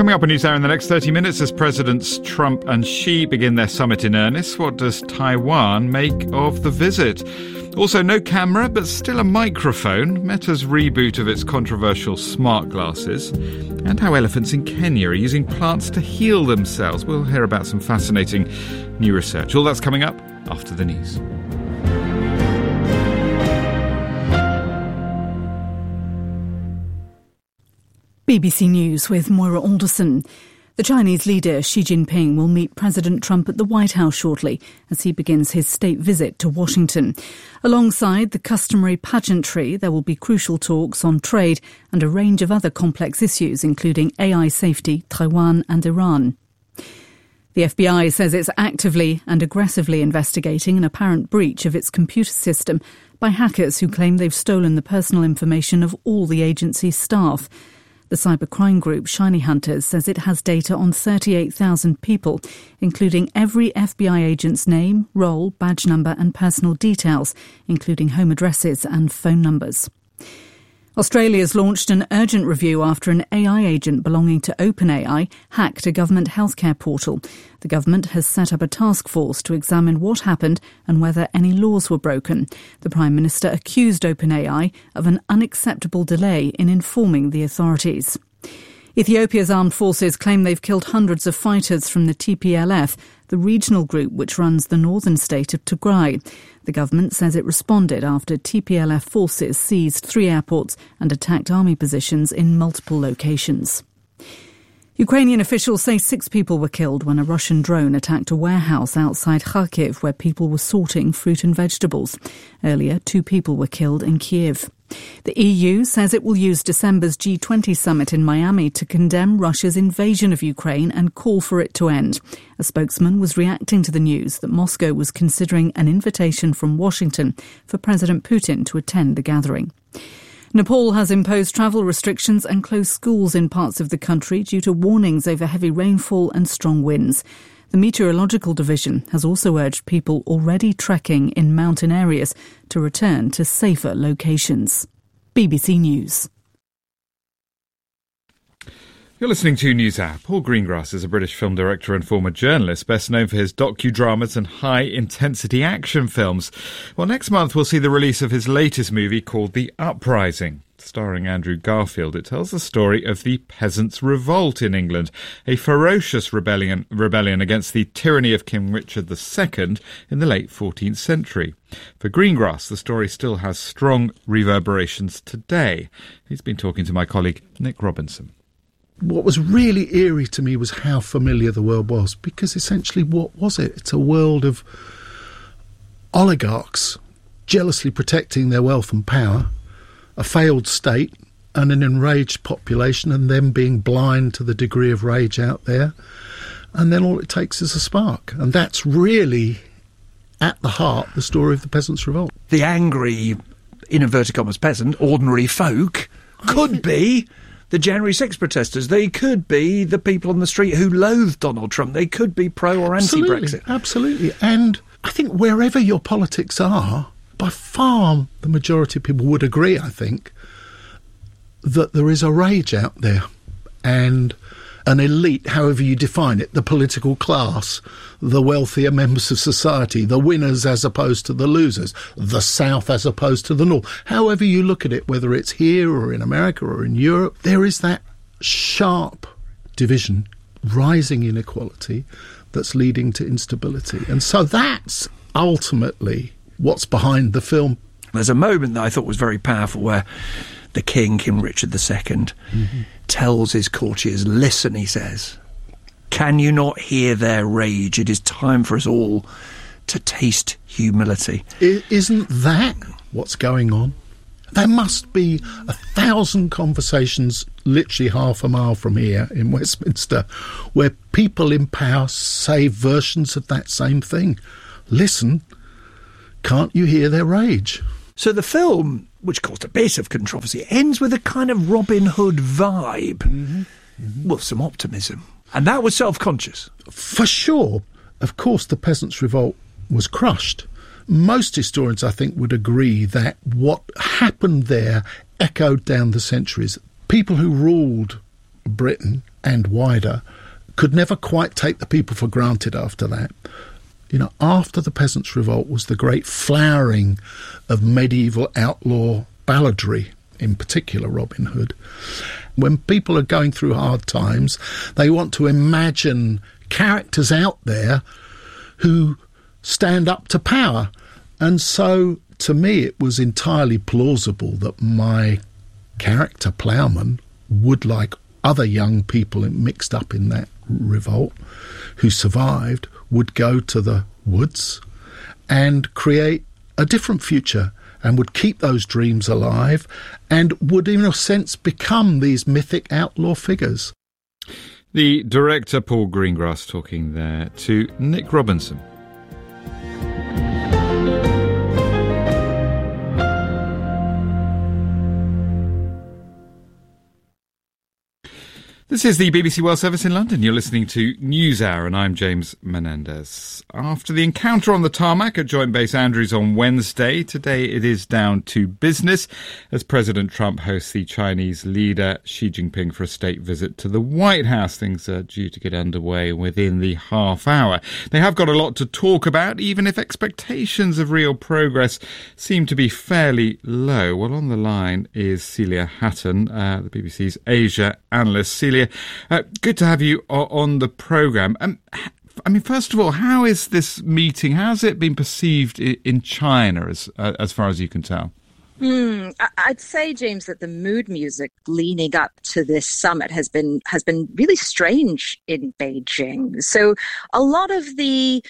Coming up on NewsHour in the next 30 minutes, as Presidents Trump and Xi begin their summit in earnest, what does Taiwan make of the visit? Also, no camera, but still a microphone, Meta's reboot of its controversial smart glasses, and how elephants in Kenya are using plants to heal themselves. We'll hear about some fascinating new research. All that's coming up after the news. BBC News with Moira Alderson. The Chinese leader Xi Jinping will meet President Trump at the White House shortly as he begins his state visit to Washington. Alongside the customary pageantry, there will be crucial talks on trade and a range of other complex issues, including AI safety, Taiwan and Iran. The FBI says it's actively and aggressively investigating an apparent breach of its computer system by hackers who claim they've stolen the personal information of all the agency's staff. The cybercrime group Shiny Hunters says it has data on 38,000 people, including every FBI agent's name, role, badge number and personal details, including home addresses and phone numbers. Australia's launched an urgent review after an AI agent belonging to OpenAI hacked a government healthcare portal. The government has set up a task force to examine what happened and whether any laws were broken. The Prime Minister accused OpenAI of an unacceptable delay in informing the authorities. Ethiopia's armed forces claim they've killed hundreds of fighters from the TPLF, the regional group which runs the northern state of Tigray. The government says it responded after TPLF forces seized 3 airports and attacked army positions in multiple locations. Ukrainian officials say 6 people were killed when a Russian drone attacked a warehouse outside Kharkiv where people were sorting fruit and vegetables. Earlier, 2 people were killed in Kyiv. The EU says it will use December's G20 summit in Miami to condemn Russia's invasion of Ukraine and call for it to end. A spokesman was reacting to the news that Moscow was considering an invitation from Washington for President Putin to attend the gathering. Nepal has imposed travel restrictions and closed schools in parts of the country due to warnings over heavy rainfall and strong winds. The Meteorological Division has also urged people already trekking in mountain areas to return to safer locations. BBC News. You're listening to NewsHour. Paul Greengrass is a British film director and former journalist, best known for his docudramas and high-intensity action films. Well, next month we'll see the release of his latest movie called The Uprising. Starring Andrew Garfield, it tells the story of the Peasants' Revolt in England, a ferocious rebellion against the tyranny of King Richard II in the late 14th century. For Greengrass, the story still has strong reverberations today. He's been talking to my colleague Nick Robinson. What was really eerie to me was how familiar the world was, because essentially what was it? It's a world of oligarchs jealously protecting their wealth and power, a failed state and an enraged population, and them being blind to the degree of rage out there. And then all it takes is a spark. And that's really, at the heart, the story of the Peasants' Revolt. The angry, in inverted commas, peasant, ordinary folk, could be the January 6 protesters. They could be the people on the street who loathe Donald Trump. They could be pro or anti-Brexit. Absolutely. And I think wherever your politics are, by far the majority of people would agree, I think, that there is a rage out there. And an elite, however you define it, the political class, the wealthier members of society, the winners as opposed to the losers, the South as opposed to the North. However you look at it, whether it's here or in America or in Europe, there is that sharp division, rising inequality that's leading to instability. And so that's ultimately what's behind the film. There's a moment that I thought was very powerful where the King Richard II, tells his courtiers, listen, he says, can you not hear their rage? It is time for us all to taste humility. Isn't that what's going on? There must be 1,000 conversations literally half a mile from here in Westminster where people in power say versions of that same thing. Listen, can't you hear their rage? So the film, which caused a bit of controversy, ends with a kind of Robin Hood vibe. Well, some optimism. And that was self-conscious. For sure. Of course, the Peasants' Revolt was crushed. Most historians, I think, would agree that what happened there echoed down the centuries. People who ruled Britain and wider could never quite take the people for granted after that. You know, after the Peasants' Revolt was the great flowering of medieval outlaw balladry, in particular Robin Hood. When people are going through hard times, they want to imagine characters out there who stand up to power. And so, to me, it was entirely plausible that my character, Ploughman, would, like other young people mixed up in that revolt who survived, would go to the woods and create a different future and would keep those dreams alive and would, in a sense, become these mythic outlaw figures. The director, Paul Greengrass, talking there to Nick Robinson. This is the BBC World Service in London. You're listening to NewsHour, and I'm James Menendez. After the encounter on the tarmac at Joint Base Andrews on Wednesday, today it is down to business as President Trump hosts the Chinese leader Xi Jinping for a state visit to the White House. Things are due to get underway within the half hour. They have got a lot to talk about, even if expectations of real progress seem to be fairly low. Well, on the line is Celia Hatton, the BBC's Asia analyst. Celia, good to have you on the programme. I mean, first of all, how is this meeting, how's it been perceived in China as far as you can tell? I'd say, James, that the mood music leading up to this summit has been really strange in Beijing. So a lot of the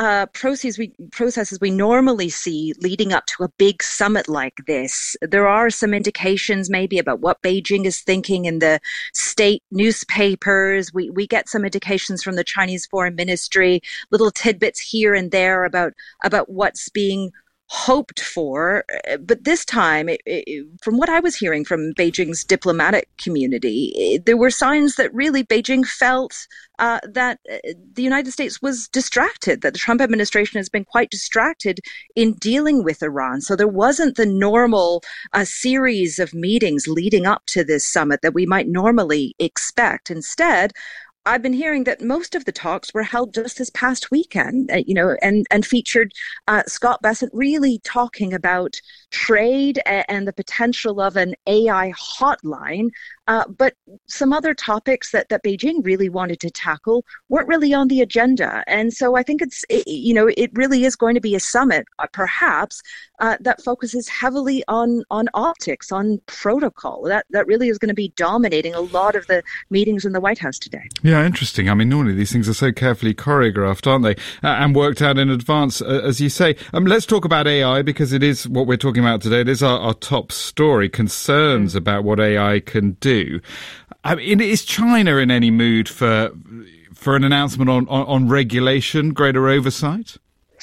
processes we normally see leading up to a big summit like this, there are some indications maybe about what Beijing is thinking in the state newspapers. We get some indications from the Chinese Foreign Ministry, little tidbits here and there about what's being hoped for. But this time, from what I was hearing from Beijing's diplomatic community, there were signs that really Beijing felt that the United States was distracted, that the Trump administration has been quite distracted in dealing with Iran. So there wasn't the normal series of meetings leading up to this summit that we might normally expect. Instead, I've been hearing that most of the talks were held just this past weekend, and featured Scott Bessent really talking about trade and the potential of an AI hotline. But some other topics that Beijing really wanted to tackle weren't really on the agenda. And so I think it really is going to be a summit, perhaps, that focuses heavily on optics, on protocol. That really is going to be dominating a lot of the meetings in the White House today. Yeah, interesting. I mean, normally these things are so carefully choreographed, aren't they? And worked out in advance, as you say. Let's talk about AI, because it is what we're talking about today. It is our top story, concerns about what AI can do. I mean, is China in any mood for an announcement on regulation, greater oversight?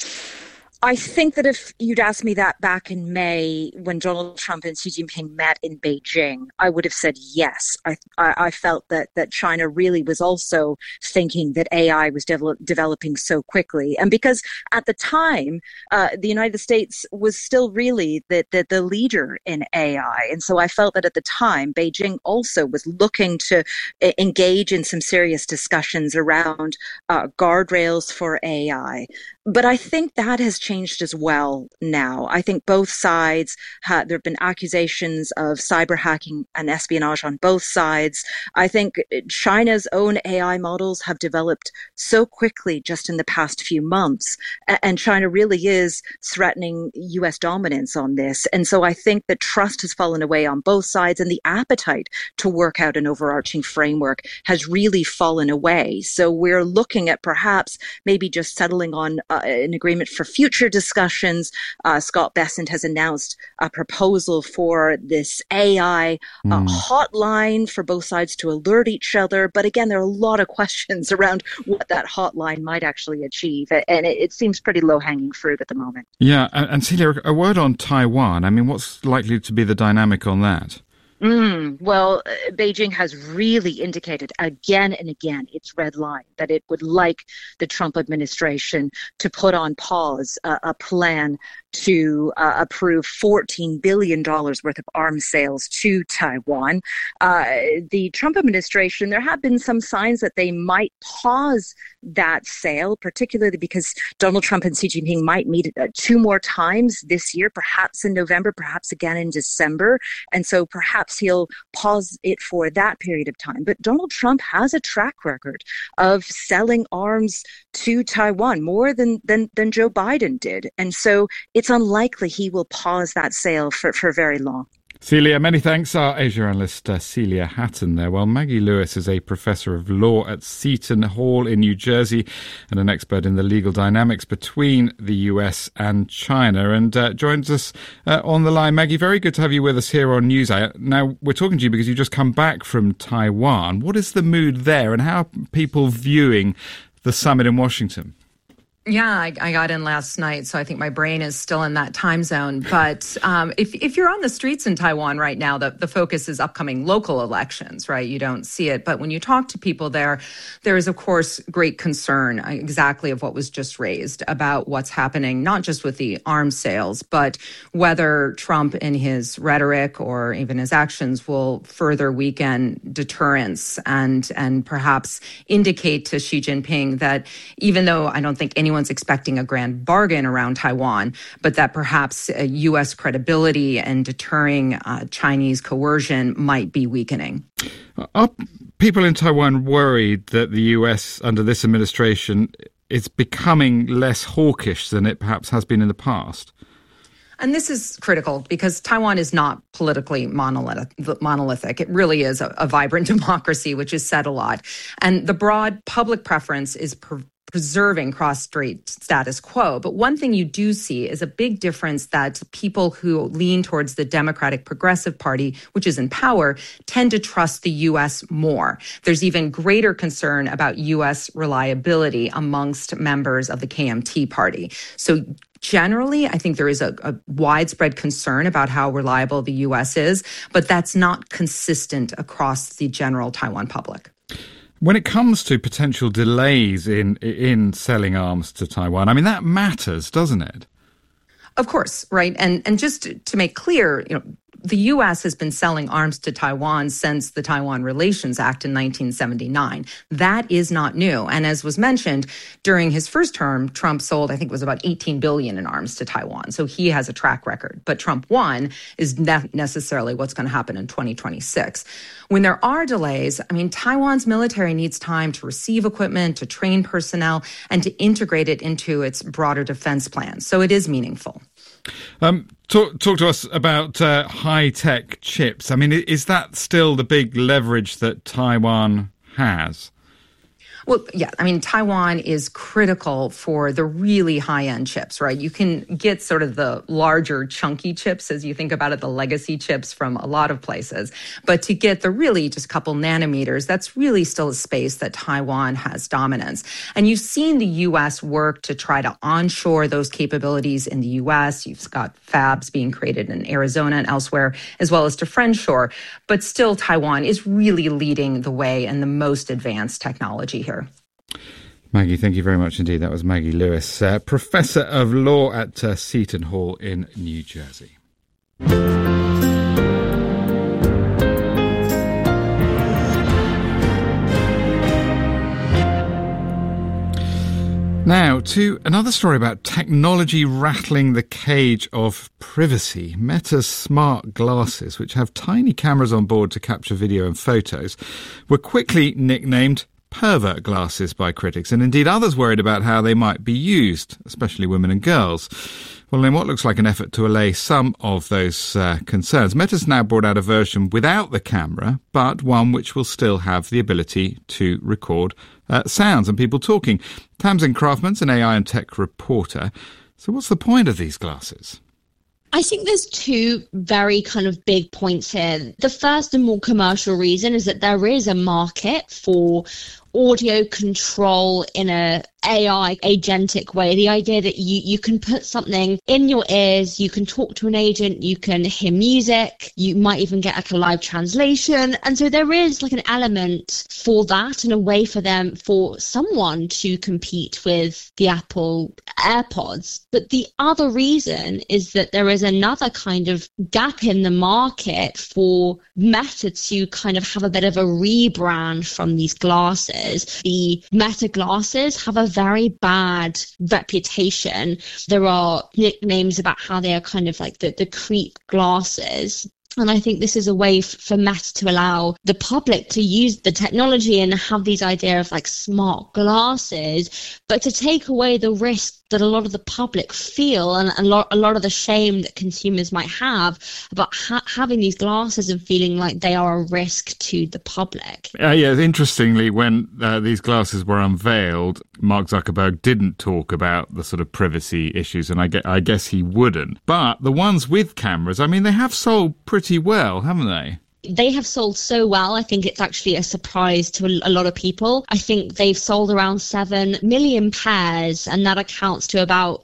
I think that if you'd asked me that back in May when Donald Trump and Xi Jinping met in Beijing, I would have said yes. I felt that China really was also thinking that AI was developing so quickly. And because at the time, the United States was still really the leader in AI. And so I felt that at the time, Beijing also was looking to engage in some serious discussions around guardrails for AI. But I think that has changed as well now. I think both sides, there have been accusations of cyber hacking and espionage on both sides. I think China's own AI models have developed so quickly just in the past few months, and China really is threatening U.S. dominance on this. And so I think that trust has fallen away on both sides, and the appetite to work out an overarching framework has really fallen away. So we're looking at perhaps maybe just settling on an agreement for future discussions. Scott Bessent has announced a proposal for this AI hotline for both sides to alert each other. But again, there are a lot of questions around what that hotline might actually achieve. And it seems pretty low-hanging fruit at the moment. Yeah. And Celia, a word on Taiwan. I mean, what's likely to be the dynamic on that? Well, Beijing has really indicated again and again its red line, that it would like the Trump administration to put on pause a plan to approve $14 billion worth of arms sales to Taiwan. The Trump administration, there have been some signs that they might pause that sale, particularly because Donald Trump and Xi Jinping might meet 2 more times this year, perhaps in November, perhaps again in December. And so perhaps he'll pause it for that period of time. But Donald Trump has a track record of selling arms to Taiwan more than Joe Biden did. And so it's unlikely he will pause that sale for very long. Celia, many thanks. Our Asia analyst, Celia Hatton there. Well, Maggie Lewis is a professor of law at Seton Hall in New Jersey and an expert in the legal dynamics between the US and China, and joins us on the line. Maggie, very good to have you with us here on NewsHour. Now, we're talking to you because you've just come back from Taiwan. What is the mood there, and how are people viewing the summit in Washington? Yeah, I got in last night, so I think my brain is still in that time zone. But if you're on the streets in Taiwan right now, the focus is upcoming local elections, right? You don't see it. But when you talk to people there is, of course, great concern exactly of what was just raised about what's happening, not just with the arms sales, but whether Trump in his rhetoric or even his actions will further weaken deterrence and perhaps indicate to Xi Jinping that even though I don't think anyone's expecting a grand bargain around Taiwan, but that perhaps U.S. credibility and deterring Chinese coercion might be weakening. Are people in Taiwan worried that the U.S. under this administration is becoming less hawkish than it perhaps has been in the past? And this is critical because Taiwan is not politically monolithic. It really is a vibrant democracy, which is said a lot. And the broad public preference is preserving cross-strait status quo. But one thing you do see is a big difference that people who lean towards the Democratic Progressive Party, which is in power, tend to trust the U.S. more. There's even greater concern about U.S. reliability amongst members of the KMT party. So generally, I think there is a widespread concern about how reliable the U.S. is, but that's not consistent across the general Taiwan public. When it comes to potential delays in selling arms to Taiwan, I mean, that matters, doesn't it? Of course, right? And just to make clear, the U.S. has been selling arms to Taiwan since the Taiwan Relations Act in 1979. That is not new. And as was mentioned, during his first term, Trump sold, I think it was about $18 billion in arms to Taiwan. So he has a track record. But Trump 1 is not necessarily what's going to happen in 2026. When there are delays, I mean, Taiwan's military needs time to receive equipment, to train personnel, and to integrate it into its broader defense plan. So it is meaningful. Talk to us about high-tech chips. I mean, is that still the big leverage that Taiwan has? Well, yeah, I mean, Taiwan is critical for the really high-end chips, right? You can get sort of the larger chunky chips, as you think about it, the legacy chips from a lot of places. But to get the really just couple nanometers, that's really still a space that Taiwan has dominance. And you've seen the U.S. work to try to onshore those capabilities in the U.S. You've got fabs being created in Arizona and elsewhere, as well as to friendshore. But still, Taiwan is really leading the way in the most advanced technology here. Maggie, thank you very much indeed. That was Maggie Lewis, Professor of Law at Seton Hall in New Jersey. Now, to another story about technology rattling the cage of privacy. Meta's smart glasses, which have tiny cameras on board to capture video and photos, were quickly nicknamed pervert glasses by critics, and indeed others worried about how they might be used, especially women and girls. Well, in what looks like an effort to allay some of those concerns, Meta's now brought out a version without the camera, but one which will still have the ability to record sounds and people talking. Tamsin Craftman's an AI and tech reporter. So what's the point of these glasses? I think there's two very kind of big points here. The first and more commercial reason is that there is a market for audio control in a AI agentic way, the idea that you can put something in your ears, you can talk to an agent, you can hear music, you might even get like a live translation. And so there is like an element for that and a way for someone to compete with the Apple AirPods. But the other reason is that there is another kind of gap in the market for Meta to kind of have a bit of a rebrand from these glasses. The Meta glasses have a very bad reputation. There are nicknames about how they are kind of like the creep glasses. And I think this is a way for Meta to allow the public to use the technology and have these idea of like smart glasses, but to take away the risk that a lot of the public feel and a lot of the shame that consumers might have about having these glasses and feeling like they are a risk to the public. Interestingly, when these glasses were unveiled, Mark Zuckerberg didn't talk about the sort of privacy issues, and I guess he wouldn't. But the ones with cameras, I mean, they have sold pretty well, haven't they? They have sold so well. I think it's actually a surprise to a lot of people. I think they've sold around 7 million pairs, and that accounts to about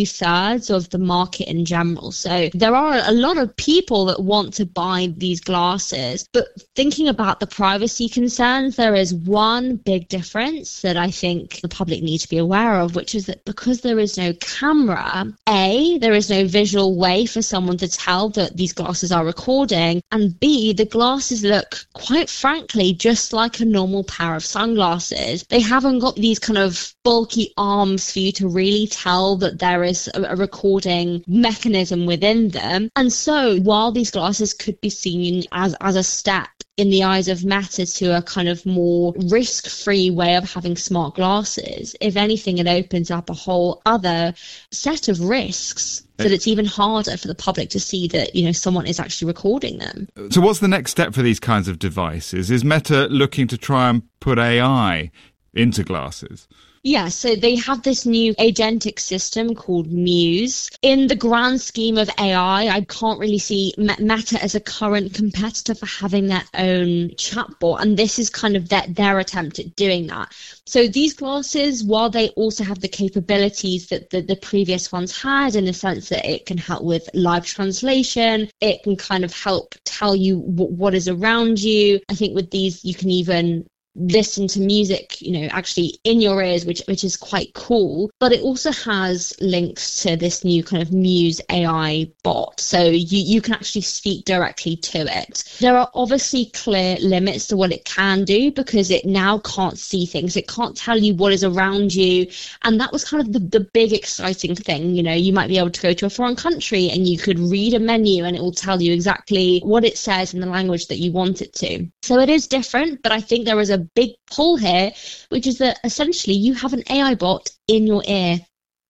2/3 of the market in general. So there are a lot of people that want to buy these glasses. But thinking about the privacy concerns, there is one big difference that I think the public need to be aware of, which is that because there is no camera, A, there is no visual way for someone to tell that these glasses are recording, and B, the glasses look, quite frankly, just like a normal pair of sunglasses. They haven't got these kind of bulky arms for you to really tell that there is a recording mechanism within them. And so while these glasses could be seen as a step in the eyes of Meta to a kind of more risk-free way of having smart glasses, if anything, it opens up a whole other set of risks that it's even harder for the public to see that, someone is actually recording them. So what's the next step for these kinds of devices? Is Meta looking to try and put AI into glasses? Yeah, so they have this new agentic system called Muse. In the grand scheme of AI, I can't really see Meta as a current competitor for having their own chatbot, and this is kind of their attempt at doing that. So these glasses, while they also have the capabilities that the previous ones had, in the sense that it can help with live translation, it can kind of help tell you what is around you. I think with these, you can even listen to music, actually in your ears, which is quite cool. But it also has links to this new kind of Muse AI bot. So you can actually speak directly to it. There are obviously clear limits to what it can do because it now can't see things. It can't tell you what is around you. And that was kind of the big exciting thing. You might be able to go to a foreign country and you could read a menu and it will tell you exactly what it says in the language that you want it to. So it is different, but I think there is a big pull here, which is that essentially you have an AI bot in your ear.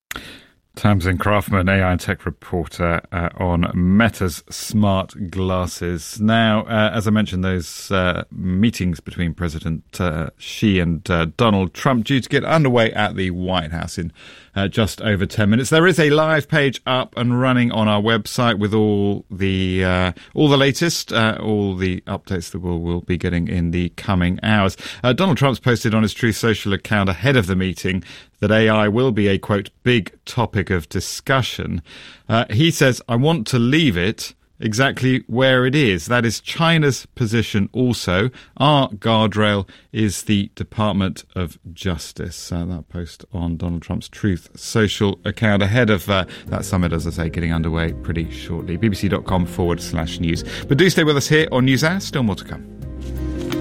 Tamsin Craftman, AI and tech reporter on Meta's smart glasses. Now, as I mentioned, those meetings between President Xi and Donald Trump due to get underway at the White House in just over 10 minutes. There is a live page up and running on our website with all the latest, all the updates that we'll be getting in the coming hours. Donald Trump's posted on his Truth Social account ahead of the meeting that AI will be a, quote, big topic of discussion. He says, I want to leave it exactly where it is. That is China's position also. Our guardrail is the Department of Justice. That post on Donald Trump's Truth Social account ahead of that summit, as I say, getting underway pretty shortly. bbc.com/news. But do stay with us here on NewsHour. Still more to come.